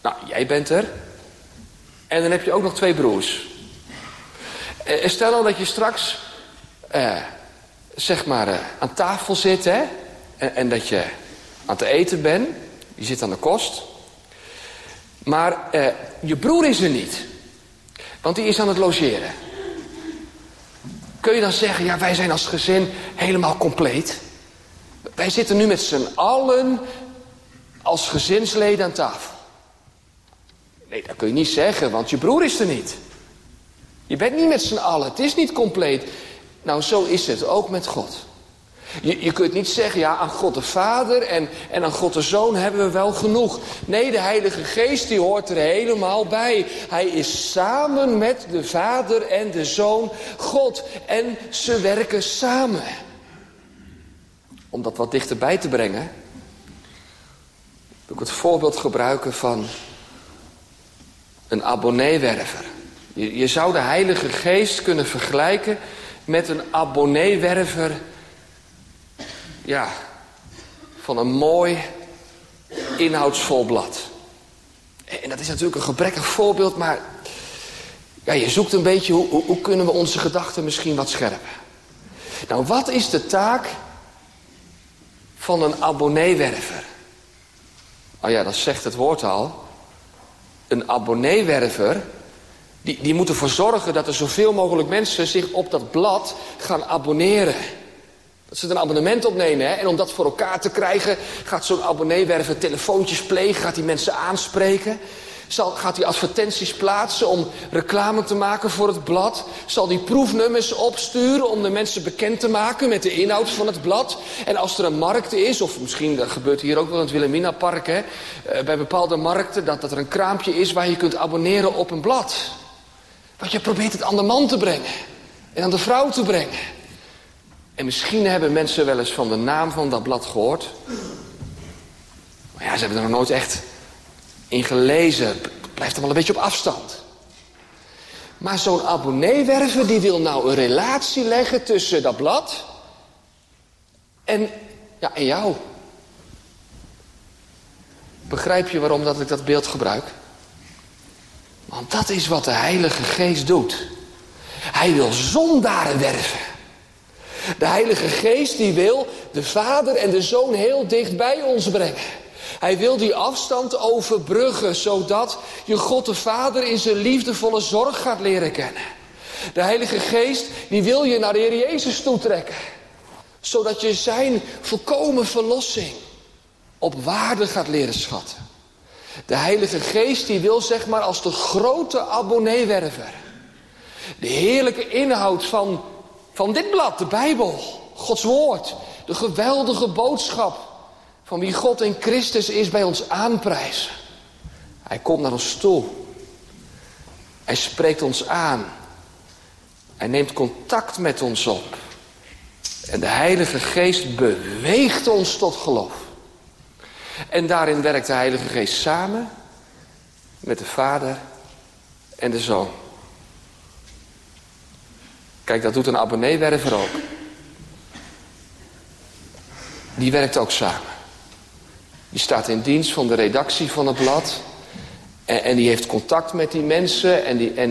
Nou, jij bent er. En dan heb je ook nog 2 broers. Stel nou dat je straks, aan tafel zit, hè? En dat je aan het eten bent. Je zit aan de kost. Maar je broer is er niet. Want die is aan het logeren. Kun je dan zeggen, ja, wij zijn als gezin helemaal compleet. Wij zitten nu met z'n allen als gezinsleden aan tafel. Nee, dat kun je niet zeggen, want je broer is er niet. Je bent niet met z'n allen, het is niet compleet. Nou, zo is het ook met God. Je kunt niet zeggen, ja, aan God de Vader en aan God de Zoon hebben we wel genoeg. Nee, de Heilige Geest die hoort er helemaal bij. Hij is samen met de Vader en de Zoon God. En ze werken samen. Om dat wat dichterbij te brengen, wil ik het voorbeeld gebruiken van een abonneewerver. Je zou de Heilige Geest kunnen vergelijken met een abonneewerver, ja, van een mooi inhoudsvol blad. En dat is natuurlijk een gebrekkig voorbeeld, maar ja, je zoekt een beetje hoe kunnen we onze gedachten misschien wat scherpen. Nou, wat is de taak van een abonneewerver? Oh ja, dat zegt het woord al. Een abonneewerver, die moet ervoor zorgen dat er zoveel mogelijk mensen zich op dat blad gaan abonneren. Dat ze er een abonnement opnemen. Hè? En om dat voor elkaar te krijgen, gaat zo'n abonneewerver telefoontjes plegen, gaat die mensen aanspreken. Gaat hij advertenties plaatsen om reclame te maken voor het blad? Zal hij proefnummers opsturen om de mensen bekend te maken met de inhoud van het blad? En als er een markt is, of misschien dat gebeurt hier ook wel in het Wilhelminapark, hè, bij bepaalde markten, dat er een kraampje is waar je kunt abonneren op een blad. Want je probeert het aan de man te brengen en aan de vrouw te brengen. En misschien hebben mensen wel eens van de naam van dat blad gehoord. Maar ja, ze hebben er nog nooit echt in gelezen. Het blijft allemaal een beetje op afstand. Maar zo'n abonneewerver die wil nou een relatie leggen tussen dat blad en jou. Begrijp je waarom dat ik dat beeld gebruik? Want dat is wat de Heilige Geest doet. Hij wil zondaren werven. De Heilige Geest die wil de Vader en de Zoon heel dicht bij ons brengen. Hij wil die afstand overbruggen, zodat je God de Vader in zijn liefdevolle zorg gaat leren kennen. De Heilige Geest die wil je naar de Heer Jezus toetrekken, zodat je zijn volkomen verlossing op waarde gaat leren schatten. De Heilige Geest die wil zeg maar als de grote abonneewerver de heerlijke inhoud van dit blad, de Bijbel, Gods woord, de geweldige boodschap van wie God in Christus is bij ons aanprijzen. Hij komt naar ons toe. Hij spreekt ons aan. Hij neemt contact met ons op. En de Heilige Geest beweegt ons tot geloof. En daarin werkt de Heilige Geest samen met de Vader en de Zoon. Kijk, dat doet een abonneewerver ook. Die werkt ook samen. Die staat in dienst van de redactie van het blad. En die heeft contact met die mensen.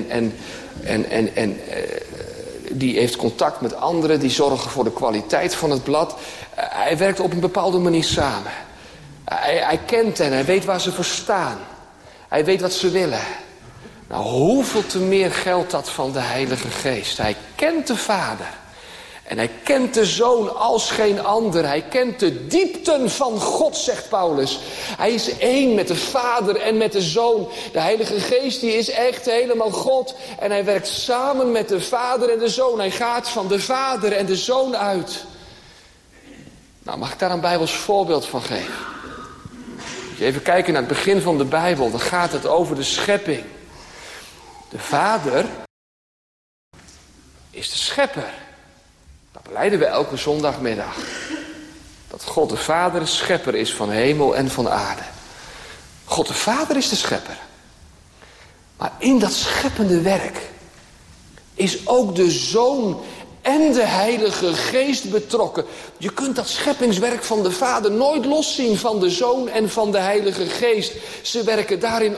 En die heeft contact met anderen. Die zorgen voor de kwaliteit van het blad. Hij werkt op een bepaalde manier samen. Hij kent hen. Hij weet waar ze voor staan. Hij weet wat ze willen. Nou, hoeveel te meer geldt dat van de Heilige Geest. Hij kent de Vader. En hij kent de Zoon als geen ander. Hij kent de diepten van God, zegt Paulus. Hij is één met de Vader en met de Zoon. De Heilige Geest die is echt helemaal God. En hij werkt samen met de Vader en de Zoon. Hij gaat van de Vader en de Zoon uit. Nou, mag ik daar een Bijbels voorbeeld van geven? Als je even kijken naar het begin van de Bijbel, dan gaat het over de schepping. De Vader is de schepper. Dat belijden we elke zondagmiddag. Dat God de Vader de schepper is van hemel en van aarde. God de Vader is de schepper. Maar in dat scheppende werk is ook de Zoon en de Heilige Geest betrokken. Je kunt dat scheppingswerk van de Vader nooit loszien van de Zoon en van de Heilige Geest. Ze werken daarin